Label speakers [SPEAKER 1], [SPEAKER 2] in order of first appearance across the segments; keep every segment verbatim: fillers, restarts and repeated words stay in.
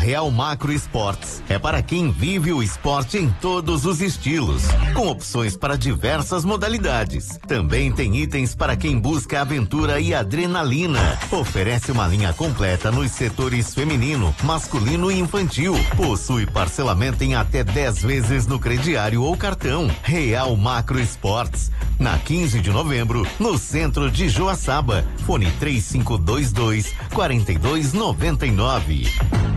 [SPEAKER 1] Real Macro Esportes é para quem vive o esporte em todos os estilos, com opções para diversas modalidades. Também tem itens para quem busca aventura e adrenalina. Oferece uma linha completa nos setores feminino, masculino e infantil. Possui parcelamento em até dez vezes no crediário ou cartão. Real Macro Esportes, na quinze de novembro, no centro de Joaçaba. Fone três cinco dois dois, quatro dois nove nove.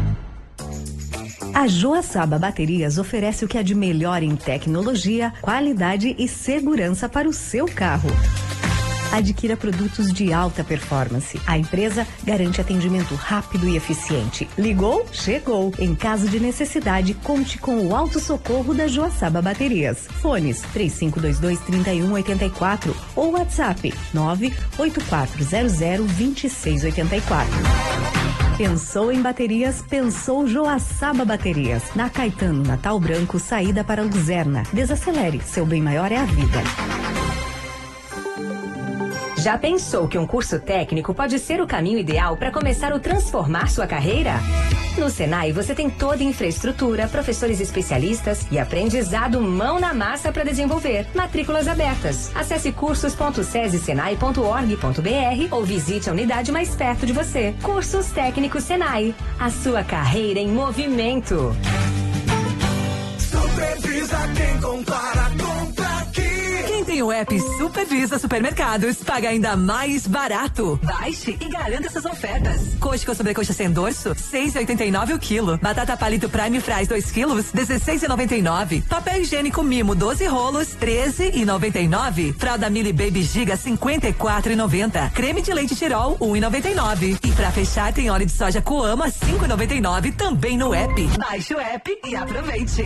[SPEAKER 2] A Joaçaba Baterias oferece o que há de melhor em tecnologia, qualidade e segurança para o seu carro. Adquira produtos de alta performance. A empresa garante atendimento rápido e eficiente. Ligou? Chegou. Em caso de necessidade, conte com o Auto Socorro da Joaçaba Baterias. Fones três cinco dois dois, três um oito quatro ou WhatsApp nove oito quatro zero zero, dois seis oito quatro. Pensou em baterias? Pensou Joaçaba Baterias. Na Caetano Natal Branco, saída para Luzerna. Desacelere, seu bem maior é a vida.
[SPEAKER 3] Já pensou que um curso técnico pode ser o caminho ideal para começar ou transformar sua carreira? No Senai você tem toda a infraestrutura, professores especialistas e aprendizado mão na massa para desenvolver. Matrículas abertas. Acesse cursos ponto sesi senai ponto org ponto br ou visite a unidade mais perto de você. Cursos Técnicos Senai. A sua carreira em movimento.
[SPEAKER 4] Supervisa quem compara, compra aqui.
[SPEAKER 5] Quem tem o app Supervisa Supermercados paga ainda mais barato. Baixe e garanta essas ofertas. Coxa com sobrecoxa sem dorso, seis e oitenta e nove o quilo. Batata palito Prime Fries dois quilos, dezesseis e noventa e nove. Papel higiênico Mimo doze rolos, treze e noventa e nove. Fralda Mili Baby Giga, cinquenta e quatro e noventa. Creme de leite Tirol, um e noventa e nove. E pra fechar tem óleo de soja Coama, cinco e noventa e nove também no app. Baixe o app e aproveite.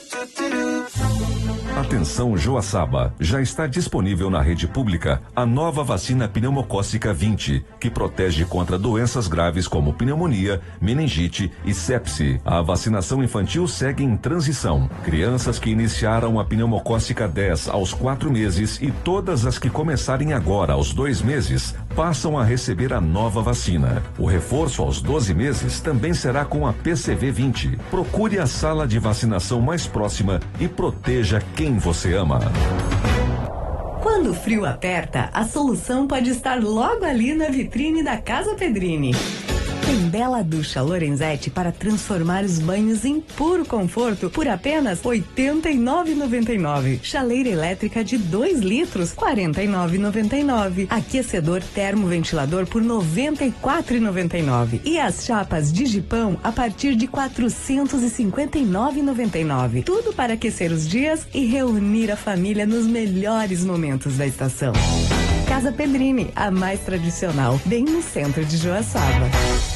[SPEAKER 6] Atenção Joaçaba, já está disponível na rede pública a nova vacina pneumocócica vinte, que protege contra doenças graves como pneumonia, meningite e sepse. A vacinação infantil segue em transição. Crianças que iniciaram a pneumocócica dez aos quatro meses e todas as que começarem agora aos dois meses passam a receber a nova vacina. O reforço aos doze meses também será com a P C V vinte. Procure a sala de vacinação mais próxima e proteja quem você ama.
[SPEAKER 2] Quando o frio aperta, a solução pode estar logo ali na vitrine da Casa Pedrini. Tem bela ducha Lorenzetti para transformar os banhos em puro conforto por apenas oitenta e nove reais e noventa e nove centavos. Chaleira elétrica de dois litros, quarenta e nove reais e noventa e nove centavos. Aquecedor termoventilador por noventa e quatro reais e noventa e nove centavos. E as chapas Digipão a partir de quatrocentos e cinquenta e nove reais e noventa e nove centavos. Tudo para aquecer os dias e reunir a família nos melhores momentos da estação. Casa Pedrini, a mais tradicional, bem no centro de Joaçaba.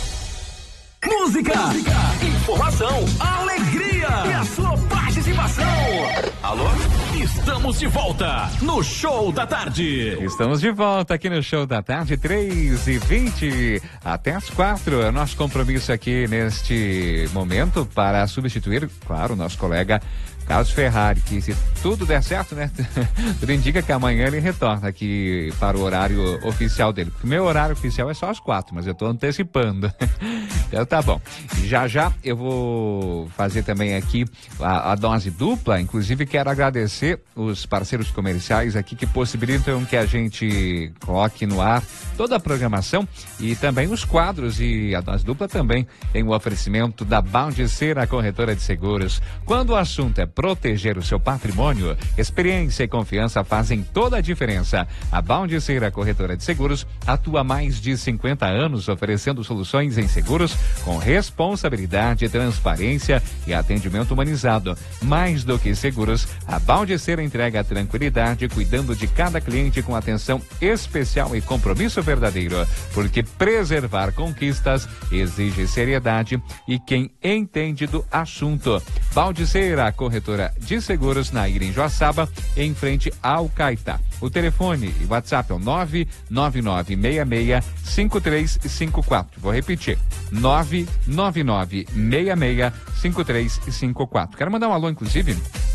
[SPEAKER 4] Música, Música, informação, alegria e a sua participação. Alô? Estamos de volta no Show da Tarde.
[SPEAKER 7] Estamos de volta aqui no Show da Tarde, três e vinte até as quatro. É o nosso compromisso aqui neste momento para substituir, claro, o nosso colega Carlos Ferrari, que se tudo der certo, né? Tudo indica que amanhã ele retorna aqui para o horário oficial dele. O meu horário oficial é só às quatro, mas eu estou antecipando. Então tá bom. Já já eu vou fazer também aqui a, a dose dupla. Inclusive quero agradecer os parceiros comerciais aqui que possibilitam que a gente coloque no ar toda a programação e também os quadros, e a dose dupla também tem o oferecimento da Baldicer, a corretora de seguros. Quando o assunto é proteger o seu patrimônio, experiência e confiança fazem toda a diferença. A Baldicer, a corretora de seguros, atua há mais de cinquenta anos oferecendo soluções em seguros com responsabilidade, transparência e atendimento humanizado. Mais do que seguros, a Baldicer entrega tranquilidade, cuidando de cada cliente com atenção especial e compromisso verdadeiro, porque preservar conquistas exige seriedade e quem entende do assunto. Baldicer, a corretora de seguros, na Ilha em Joaçaba, em frente ao Caetá. O telefone e WhatsApp é o nove nove nove seis seis cinco três cinco quatro. Vou repetir, nove nove nove seis seis cinco três cinco quatro. Quero mandar um alô, inclusive,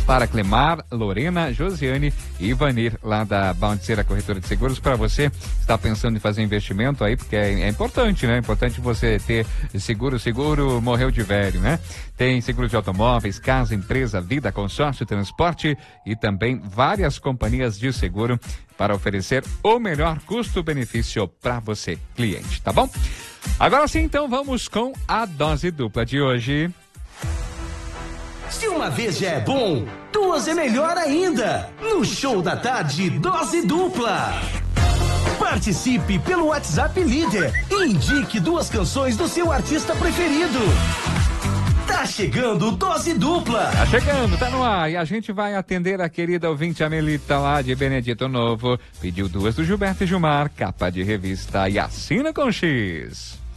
[SPEAKER 7] para Clemar, Lorena, Josiane e Ivanir, lá da Bounceira Corretora de Seguros, para você que está pensando em fazer investimento aí, porque é, é importante, né? É importante você ter seguro, seguro morreu de velho, né? Tem seguro de automóveis, casa, empresa, vida, consórcio, transporte e também várias companhias de seguro para oferecer o melhor custo-benefício para você, cliente, tá bom? Agora sim, então vamos com a dose dupla de hoje.
[SPEAKER 8] Se uma vez já é bom, duas é melhor ainda. No Show da Tarde, Dose Dupla. Participe pelo WhatsApp Líder e indique duas canções do seu artista preferido. Tá chegando Dose Dupla.
[SPEAKER 7] Tá chegando, tá no ar. E a gente vai atender a querida ouvinte Amelita lá de Benedito Novo. Pediu duas do Gilberto e Gilmar, capa de revista e assina com X.